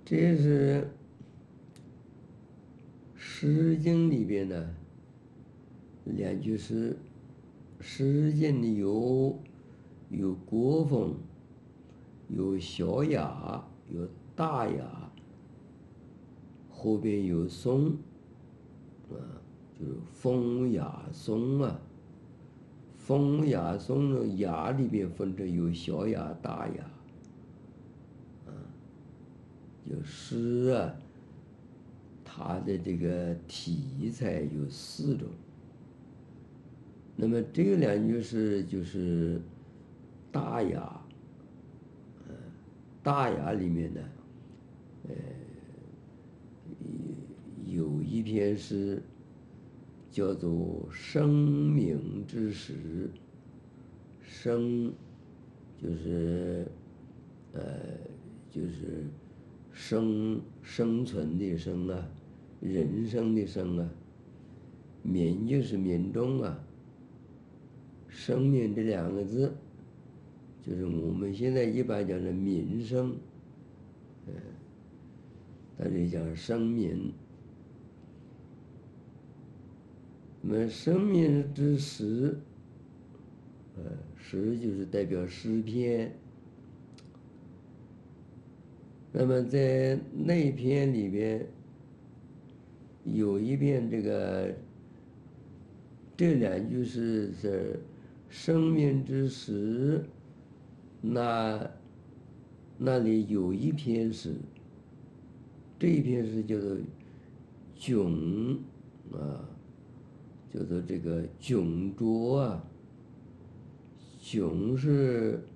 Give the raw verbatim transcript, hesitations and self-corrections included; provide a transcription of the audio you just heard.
这是《诗经》里边的两句诗。《诗经》里有有国风，有小雅，有大雅，后边有松，啊，就是风雅松啊。风雅松的雅里边分成有小雅、大雅，啊，就诗啊，它的这个题材有四种。那么这两句诗就是大雅，呃，大雅里面呢，呃，有一篇诗叫做《生命之时》。生就是呃就是生生存的生啊，人生的生啊，民就是民众啊。生命这两个字，就是我们现在一般讲的民生，嗯，它这讲生民。那么生命之时，呃，诗就是代表诗篇。那么在那篇里边，有一篇这个这两句是是生命之时，那那里有一篇诗，这一篇诗叫做迥啊，叫做这个迥卓啊。迥是